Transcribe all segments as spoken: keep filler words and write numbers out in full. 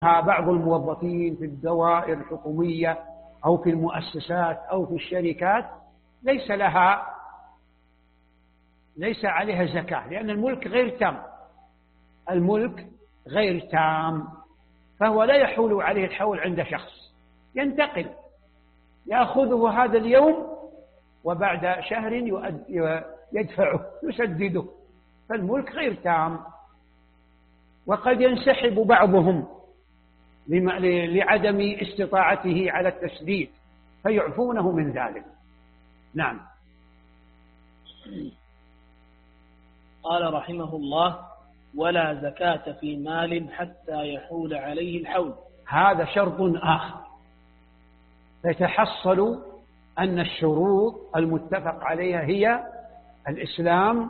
بعض الموظفين في الدوائر الحكومية أو في المؤسسات أو في الشركات ليس لها ليس عليها زكاة، لأن الملك غير تام، الملك غير تام، فهو لا يحول عليه الحول عند شخص، ينتقل، يأخذه هذا اليوم وبعد شهر يدفعه يسدده، فالملك غير تام. وقد ينسحب بعضهم لعدم استطاعته على التسديد فيعفونه من ذلك. نعم. قال رحمه الله: ولا زكاة في مال حتى يحول عليه الحول. هذا شرط آخر، فيتحصل أن الشروط المتفق عليها هي الإسلام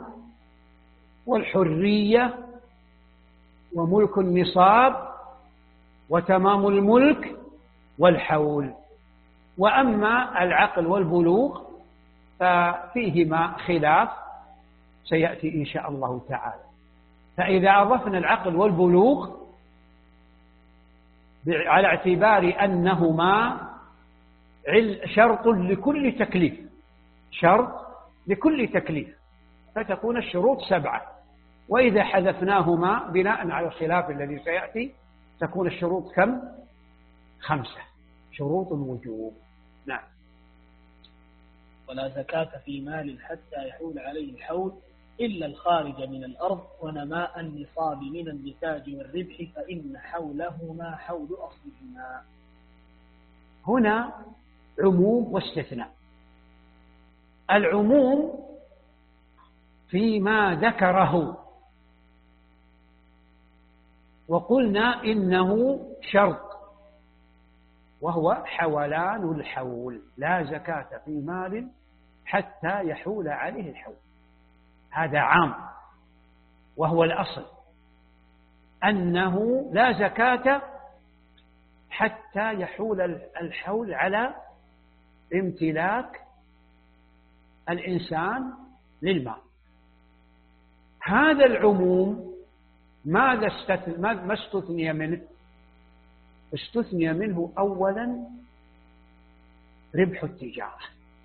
والحرية وملك النصاب وتمام الملك والحول. وأما العقل والبلوغ ففيهما خلاف سيأتي إن شاء الله تعالى. فإذا أضفنا العقل والبلوغ على اعتبار أنهما شرط لكل تكليف، شرط لكل تكليف، فتكون الشروط سبعة. وإذا حذفناهما بناء على الخلاف الذي سيأتي تكون الشروط كم؟ خمسة، شروط الوجوب. نعم. ولا زكاة في مال حتى يحول عليه الحول إلا الخارج من الأرض ونماء النصاب من النتاج والربح فإن حولهما حول أصلهما. هنا عموم واستثناء. العموم فيما ذكره، وقلنا إنه شرط وهو حولان الحول، لا زكاة في مال حتى يحول عليه الحول. هذا عام، وهو الأصل أنه لا زكاة حتى يحول الحول على امتلاك الإنسان للمال. هذا العموم ماذا استثنى؟ ما استثني منه؟ استثني منه أولا ربح التجارة،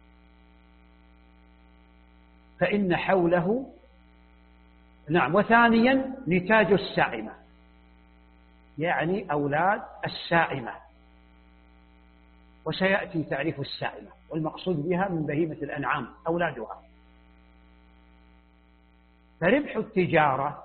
فإن حوله نعم. وثانيا نتاج السائمة، يعني أولاد السائمة، وسيأتي تعريف السائمة، والمقصود بها من بهيمة الأنعام أولادها. فربح التجارة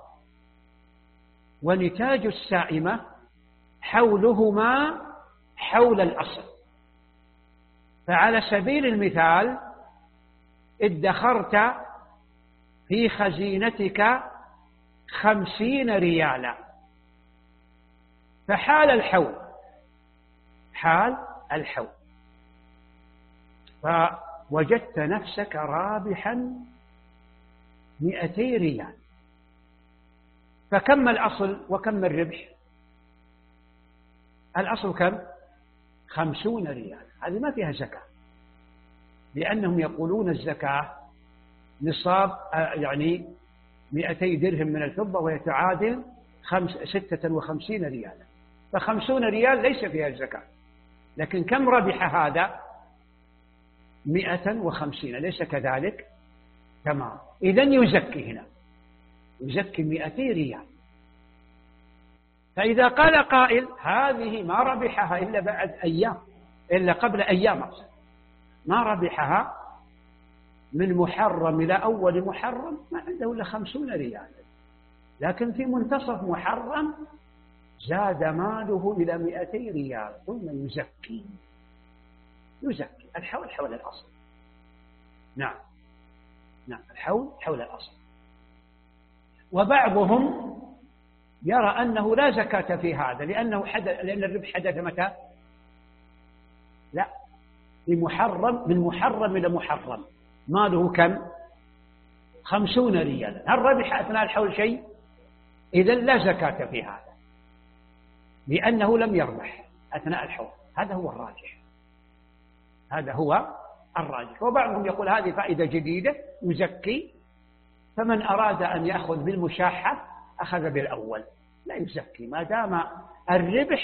ونتاج السائمة حولهما حول الأصل. فعلى سبيل المثال ادخرت في خزينتك خمسين ريالا، فحال الحول حال الحول فوجدت نفسك رابحا مئتي ريال، فكم الأصل وكم الربح؟ الأصل كم؟ خمسون ريال. هذه ما فيها زكاة، لأنهم يقولون الزكاة نصاب يعني مئتي درهم من الفضة ويتعادل خمس ستة وخمسين ريالا، فخمسون ريال ليس فيها الزكاة. لكن كم ربح هذا؟ مئة وخمسين، أليس كذلك؟ تمام. إذن يزكي هنا، يزكي مئتي ريال. فإذا قال قائل هذه ما ربحها إلا بعد أيام، إلا قبل أيام، ما ربحها من محرم إلى أول محرم، ما عنده إلا خمسون ريال، لكن في منتصف محرم زاد ماله إلى مئتي ريال، ثم يزكي يزكي الحول حول الأصل. نعم نعم الحول حول الأصل. وبعضهم يرى أنه لا زكاة في هذا لأنه حدث، لأن الربح حدث متى؟ لا، في محرم، من محرم إلى محرم، ماله كم؟ خمسون ريالا. هل ربح أثناء الحول شيء؟ إذن لا زكاة في هذا لأنه لم يربح أثناء الحول. هذا هو الراجح، هذا هو الراجح. وبعضهم يقول هذه فائدة جديدة يزكي، فمن أراد أن يأخذ بالمشاحة أخذ بالأول، لا يزكي ما دام الربح